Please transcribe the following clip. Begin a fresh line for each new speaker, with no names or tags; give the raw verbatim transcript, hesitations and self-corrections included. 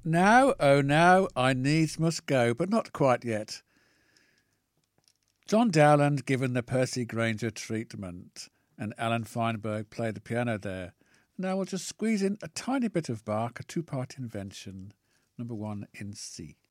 Now, oh now, I needs must go, but not quite yet. John Dowland given the Percy Grainger treatment, and Alan Feinberg played the piano there. Now we'll just squeeze in a tiny bit of Bach, a two-part invention, number one in C.